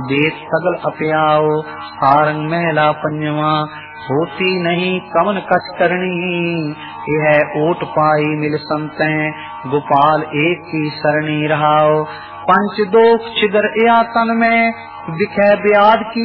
देत सगल अपयाओ। सारंग महला पंजवा होती नहीं कमन कछ करनी। यह ओट पाई मिल संतै गोपाल एक की सरणी रहाओ। पंच दोख छिदर या तन में दिखै ब्याद की